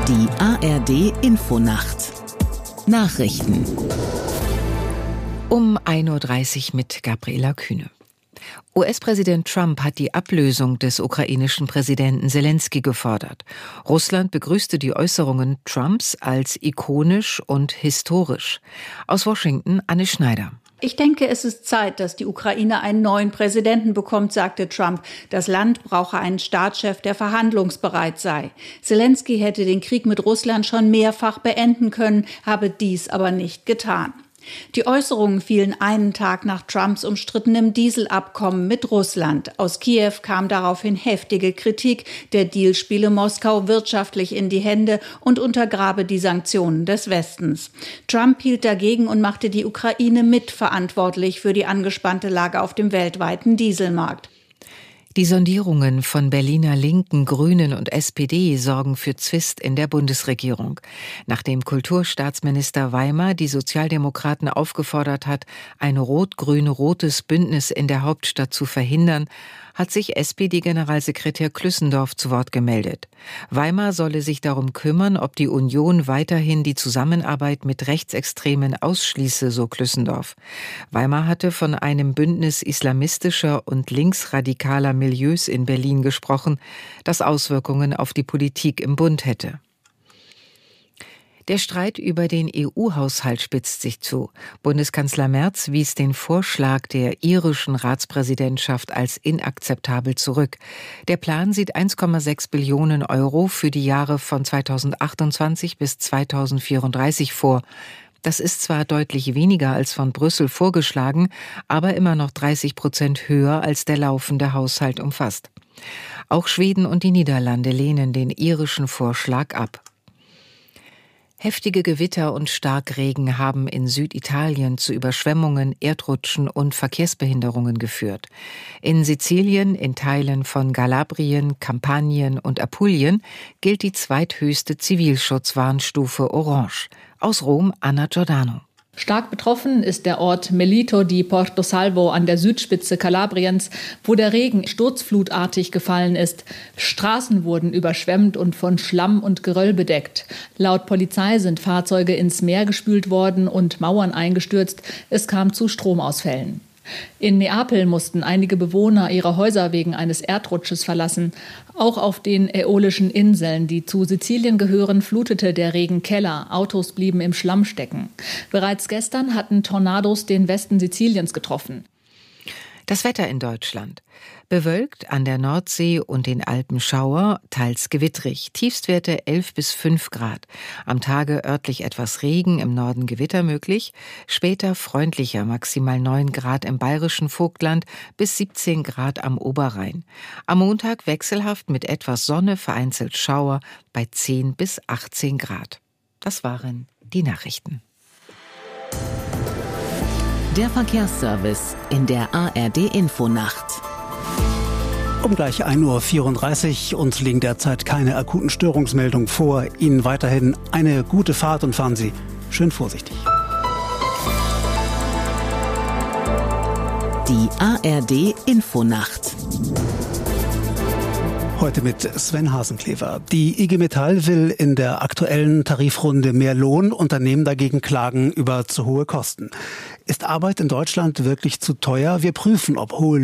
Die ARD Infonacht Nachrichten um 1:30 Uhr mit Gabriela Kühne. US-Präsident Trump hat die Ablösung des ukrainischen Präsidenten Selenskyj gefordert. Russland begrüßte die Äußerungen Trumps als ikonisch und historisch. Aus Washington Anne Schneider. Ich denke, es ist Zeit, dass die Ukraine einen neuen Präsidenten bekommt, sagte Trump. Das Land brauche einen Staatschef, der verhandlungsbereit sei. Selenskyj hätte den Krieg mit Russland schon mehrfach beenden können, habe dies aber nicht getan. Die Äußerungen fielen einen Tag nach Trumps umstrittenem Dieselabkommen mit Russland. Aus Kiew kam daraufhin heftige Kritik. Der Deal spiele Moskau wirtschaftlich in die Hände und untergrabe die Sanktionen des Westens. Trump hielt dagegen und machte die Ukraine mitverantwortlich für die angespannte Lage auf dem weltweiten Dieselmarkt. Die Sondierungen von Berliner Linken, Grünen und SPD sorgen für Zwist in der Bundesregierung. Nachdem Kulturstaatsminister Weimar die Sozialdemokraten aufgefordert hat, ein rot-grün-rotes Bündnis in der Hauptstadt zu verhindern, hat sich SPD-Generalsekretär Klüssendorf zu Wort gemeldet. Weimar solle sich darum kümmern, ob die Union weiterhin die Zusammenarbeit mit Rechtsextremen ausschließe, so Klüssendorf. Weimar hatte von einem Bündnis islamistischer und linksradikaler Milieus in Berlin gesprochen, das Auswirkungen auf die Politik im Bund hätte. Der Streit über den EU-Haushalt spitzt sich zu. Bundeskanzler Merz wies den Vorschlag der irischen Ratspräsidentschaft als inakzeptabel zurück. Der Plan sieht 1,6 Billionen Euro für die Jahre von 2028 bis 2034 vor. Das ist zwar deutlich weniger als von Brüssel vorgeschlagen, aber immer noch 30% höher als der laufende Haushalt umfasst. Auch Schweden und die Niederlande lehnen den irischen Vorschlag ab. Heftige Gewitter und Starkregen haben in Süditalien zu Überschwemmungen, Erdrutschen und Verkehrsbehinderungen geführt. In Sizilien, in Teilen von Kalabrien, Kampanien und Apulien gilt die zweithöchste Zivilschutzwarnstufe Orange. Aus Rom Anna Giordano. Stark betroffen ist der Ort Melito di Portosalvo an der Südspitze Kalabriens, wo der Regen sturzflutartig gefallen ist. Straßen wurden überschwemmt und von Schlamm und Geröll bedeckt. Laut Polizei sind Fahrzeuge ins Meer gespült worden und Mauern eingestürzt. Es kam zu Stromausfällen. In Neapel mussten einige Bewohner ihre Häuser wegen eines Erdrutsches verlassen. Auch auf den Äolischen Inseln, die zu Sizilien gehören, flutete der Regen Keller. Autos blieben im Schlamm stecken. Bereits gestern hatten Tornados den Westen Siziliens getroffen. Das Wetter in Deutschland. Bewölkt an der Nordsee und den Alpen Schauer, teils gewittrig. Tiefstwerte 11 bis 5 Grad. Am Tage örtlich etwas Regen, im Norden Gewitter möglich. Später freundlicher, maximal 9 Grad im bayerischen Vogtland bis 17 Grad am Oberrhein. Am Montag wechselhaft mit etwas Sonne, vereinzelt Schauer bei 10 bis 18 Grad. Das waren die Nachrichten. Der Verkehrsservice in der ARD Infonacht. Um gleich 1:34 Uhr und liegen derzeit keine akuten Störungsmeldungen vor. Ihnen weiterhin eine gute Fahrt und fahren Sie schön vorsichtig. Die ARD Infonacht. Heute mit Sven Hasenklever. Die IG Metall will in der aktuellen Tarifrunde mehr Lohn, Unternehmen dagegen klagen über zu hohe Kosten. Ist Arbeit in Deutschland wirklich zu teuer? Wir prüfen, ob hohe